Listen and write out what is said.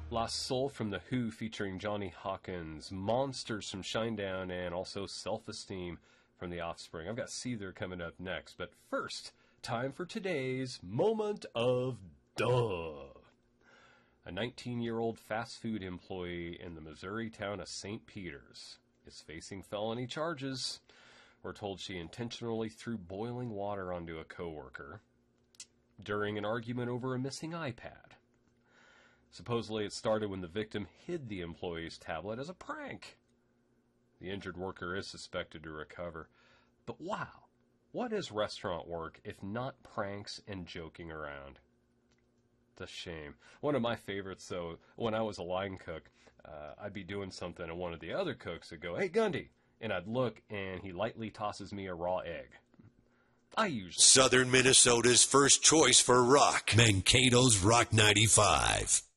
Lost Soul from The Who featuring Johnny Hawkins, Monsters from Shinedown, and also Self-Esteem from The Offspring. I've got Seether coming up next, but first, time for today's Moment of Duh. A 19-year-old fast food employee in the Missouri town of St. Peters is facing felony charges. We're told she intentionally threw boiling water onto a coworker during an argument over a missing iPad. Supposedly it started when the victim hid the employee's tablet as a prank. The injured worker is suspected to recover. But wow, what is restaurant work if not pranks and joking around? It's a shame. One of my favorites, though, when I was a line cook, I'd be doing something and one of the other cooks would go, "Hey, Gundy," and I'd look and he lightly tosses me a raw egg. I usually... Southern Minnesota's first choice for rock. Mankato's Rock 95.